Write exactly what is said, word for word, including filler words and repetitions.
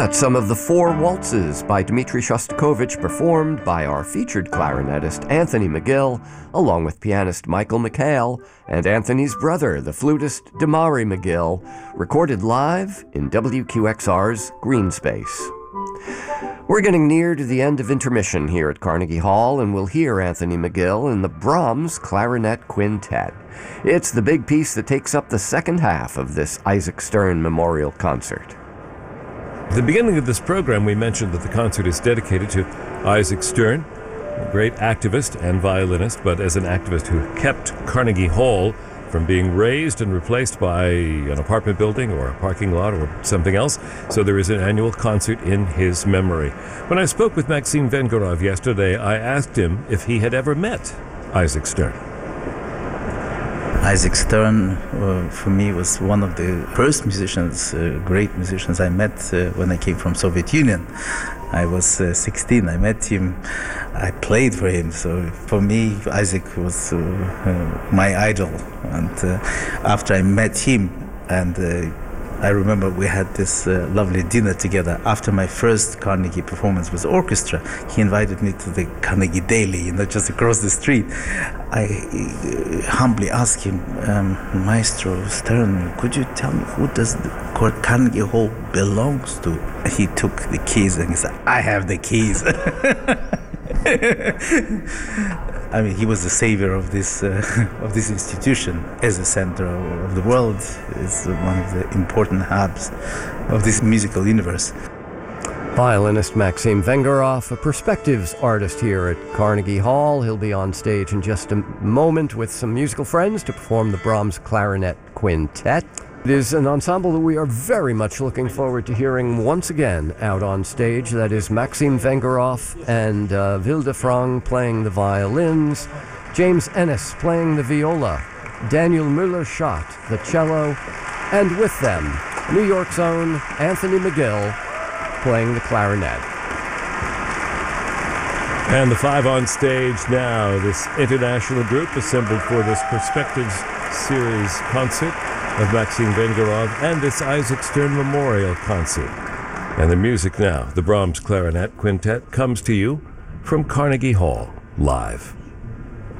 That's some of the Four Waltzes by Dmitri Shostakovich, performed by our featured clarinetist Anthony McGill, along with pianist Michael McHale and Anthony's brother, the flutist Damari McGill, recorded live in W Q X R's Green Space. We're getting near to the end of intermission here at Carnegie Hall, and we'll hear Anthony McGill in the Brahms Clarinet Quintet. It's the big piece that takes up the second half of this Isaac Stern Memorial Concert. At the beginning of this program, we mentioned that the concert is dedicated to Isaac Stern, a great activist and violinist, but as an activist who kept Carnegie Hall from being razed and replaced by an apartment building or a parking lot or something else. So there is an annual concert in his memory. When I spoke with Maxim Vengerov yesterday, I asked him if he had ever met Isaac Stern. Isaac Stern, uh, for me, was one of the first musicians, uh, great musicians I met uh, when I came from Soviet Union. I was uh, sixteen. I met him. I played for him. So for me, Isaac was uh, uh, my idol. And uh, after I met him, and uh, I remember we had this uh, lovely dinner together. After my first Carnegie performance with the orchestra, he invited me to the Carnegie Daily, you know, just across the street. I uh, humbly asked him, um, Maestro Stern, could you tell me who does the Carnegie Hall belongs to? He took the keys and he said, I have the keys. I mean, he was the savior of this uh, of this institution as a center of the world. It's one of the important hubs of this musical universe. Violinist Maxim Vengerov, a perspectives artist here at Carnegie Hall. He'll be on stage in just a moment with some musical friends to perform the Brahms Clarinet Quintet. It is an ensemble that we are very much looking forward to hearing once again out on stage. That is Maxim Vengerov and uh, Wilde Frang playing the violins, James Ennis playing the viola, Daniel Müller-Schott the cello, and with them, New York's own Anthony McGill playing the clarinet. And the five on stage now, this international group assembled for this Perspectives Series concert of Maxim Vengerov and this Isaac Stern Memorial Concert. And the music now, the Brahms Clarinet Quintet, comes to you from Carnegie Hall, live.